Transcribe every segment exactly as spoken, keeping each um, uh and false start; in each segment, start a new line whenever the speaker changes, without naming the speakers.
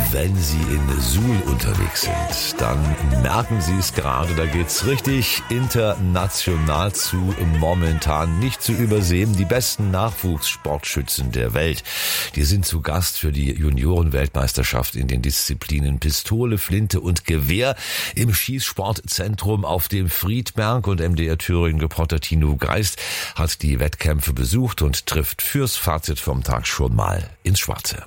Wenn Sie in Suhl unterwegs sind, dann merken Sie es gerade, da geht's richtig international zu, momentan nicht zu übersehen. Die besten Nachwuchssportschützen der Welt, die sind zu Gast für die Juniorenweltmeisterschaft in den Disziplinen Pistole, Flinte und Gewehr im Schießsportzentrum auf dem Friedberg, und M D R Thüringen-Reporter Tino Geist hat die Wettkämpfe besucht und trifft fürs Fazit vom Tag schon mal ins Schwarze.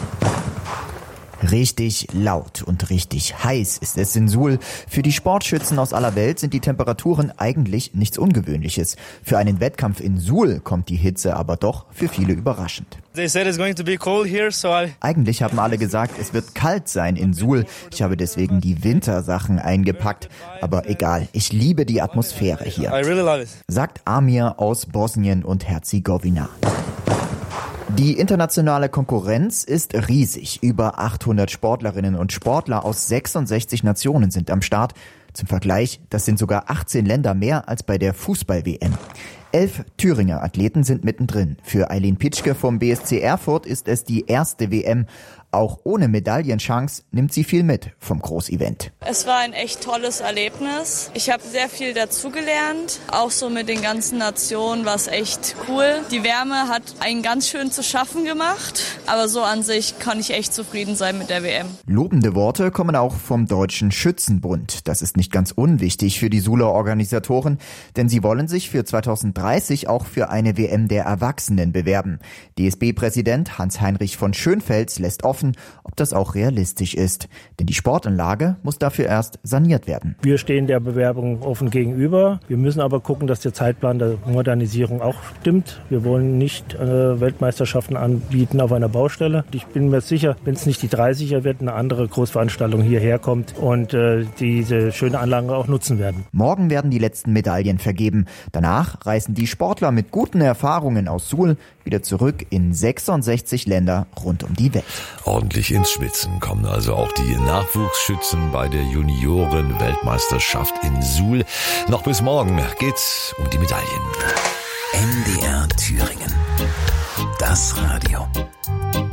Richtig laut und richtig heiß ist es in Suhl. Für die Sportschützen aus aller Welt sind die Temperaturen eigentlich nichts Ungewöhnliches. Für einen Wettkampf in Suhl kommt die Hitze aber doch für viele überraschend. Eigentlich haben alle gesagt, es wird kalt sein in Suhl. Ich habe deswegen die Wintersachen eingepackt. Aber egal, ich liebe die Atmosphäre hier, sagt Amir aus Bosnien und Herzegowina. Die internationale Konkurrenz ist riesig. Über achthundert Sportlerinnen und Sportler aus sechsundsechzig Nationen sind am Start. Zum Vergleich, das sind sogar achtzehn Länder mehr als bei der Fußball-W M. Elf Thüringer Athleten sind mittendrin. Für Eileen Pitschke vom B S C Erfurt ist es die erste W M. Auch ohne Medaillenchance nimmt sie viel mit vom Großevent.
Es war ein echt tolles Erlebnis. Ich habe sehr viel dazugelernt. Auch so mit den ganzen Nationen war es echt cool. Die Wärme hat einen ganz schön zu schaffen gemacht. Aber so an sich kann ich echt zufrieden sein mit der W M.
Lobende Worte kommen auch vom Deutschen Schützenbund. Das ist nicht ganz unwichtig für die Suhler Organisatoren, denn sie wollen sich für zweitausenddreißig auch für eine W M der Erwachsenen bewerben. D S B-Präsident Hans-Heinrich von Schönfels lässt offen, ob das auch realistisch ist. Denn die Sportanlage muss dafür erst saniert werden.
Wir stehen der Bewerbung offen gegenüber. Wir müssen aber gucken, dass der Zeitplan der Modernisierung auch stimmt. Wir wollen nicht äh, Weltmeisterschaften anbieten auf einer Baustelle. Ich bin mir sicher, wenn es nicht die dreißiger wird, eine andere Großveranstaltung hierher kommt und äh, diese schöne Anlage auch nutzen werden.
Morgen werden die letzten Medaillen vergeben. Danach reisen die Sportler mit guten Erfahrungen aus Suhl wieder zurück in sechsundsechzig Länder rund um die Welt.
Ordentlich ins Schwitzen kommen also auch die Nachwuchsschützen bei der Junioren-Weltmeisterschaft in Suhl. Noch bis morgen geht's um die Medaillen.
M D R Thüringen. Das Radio.